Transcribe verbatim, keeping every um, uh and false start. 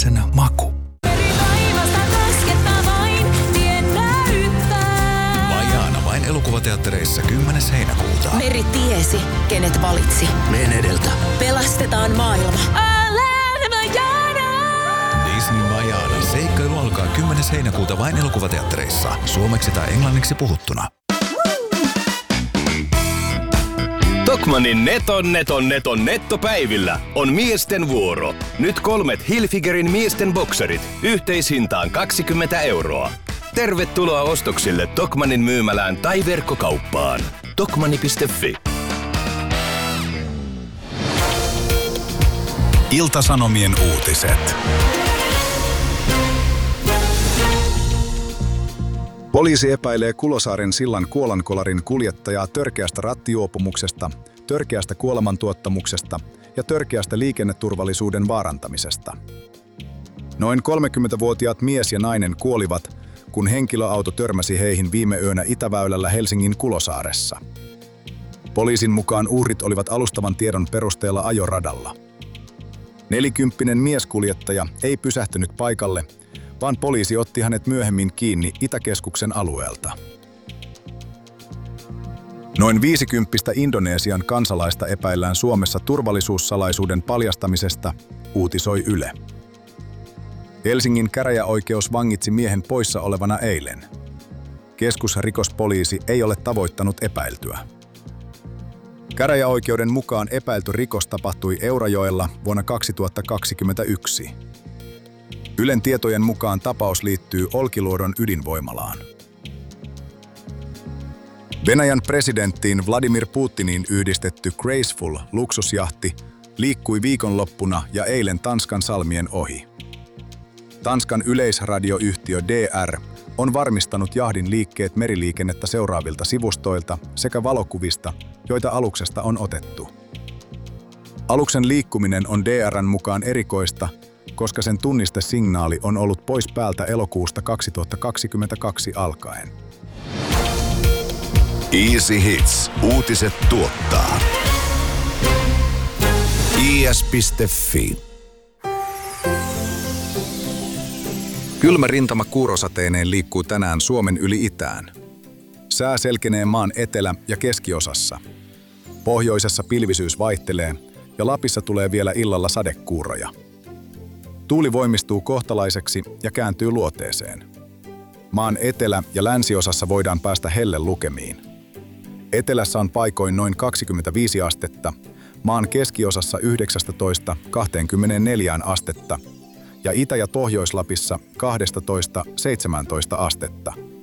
suomalaisen maku. Vajaana vain elokuvateattereissa kymmenes heinäkuuta. Meri tiesi, kenet valitsi. Meen edeltä. Pelastetaan maailma. Olen Vajaana! Disney Vajaana. Seikkailu alkaa kymmenes heinäkuuta vain elokuvateattereissa. Suomeksi tai englanniksi puhuttuna. Tokmannin neton neton neton nettopäivillä on miesten vuoro. Nyt kolmet Hilfigerin miesten bokserit yhteishintaan kaksikymmentä euroa. Tervetuloa ostoksille Tokmannin myymälään tai verkkokauppaan. Tokmanni piste fi. Ilta-Sanomien uutiset. Poliisi epäilee Kulosaaren sillan kuolonkolarin kuljettajaa törkeästä rattijuopumuksesta, törkeästä kuolemantuottamuksesta ja törkeästä liikenneturvallisuuden vaarantamisesta. Noin kolmekymmentävuotiaat mies ja nainen kuolivat, kun henkilöauto törmäsi heihin viime yönä Itäväylällä Helsingin Kulosaaressa. Poliisin mukaan uhrit olivat alustavan tiedon perusteella ajoradalla. Nelikymppinen mieskuljettaja ei pysähtynyt paikalle, vaan poliisi otti hänet myöhemmin kiinni Itäkeskuksen alueelta. Noin viisikymppistä Indonesian kansalaista epäillään Suomessa turvallisuussalaisuuden paljastamisesta, uutisoi Yle. Helsingin käräjäoikeus vangitsi miehen poissa olevana eilen. Keskusrikospoliisi ei ole tavoittanut epäiltyä. Käräjäoikeuden mukaan epäilty rikos tapahtui Eurajoella vuonna kaksituhattakaksikymmentäyksi. Ylen tietojen mukaan tapaus liittyy Olkiluodon ydinvoimalaan. Venäjän presidenttiin Vladimir Putiniin yhdistetty Graceful-luksusjahti liikkui viikonloppuna ja eilen Tanskan salmien ohi. Tanskan yleisradioyhtiö D R on varmistanut jahdin liikkeet meriliikennettä seuraavilta sivustoilta sekä valokuvista, joita aluksesta on otettu. Aluksen liikkuminen on D R:n mukaan erikoista, koska sen tunnistesignaali on ollut pois päältä elokuusta kaksituhattakaksikymmentäkaksi alkaen. Easy Hits. Uutiset tuottaa. i s piste fi. Kylmä rintama kuurosateineen liikkuu tänään Suomen yli itään. Sää selkenee maan etelä- ja keskiosassa. Pohjoisessa pilvisyys vaihtelee ja Lapissa tulee vielä illalla sadekuuroja. Tuuli voimistuu kohtalaiseksi ja kääntyy luoteeseen. Maan etelä- ja länsiosassa voidaan päästä hellelukemiin. Etelässä on paikoin noin kaksikymmentäviisi astetta, maan keskiosassa yhdeksäntoista kaksikymmentäneljä astetta ja Itä- ja Pohjois-Lapissa kaksitoista seitsemäntoista astetta.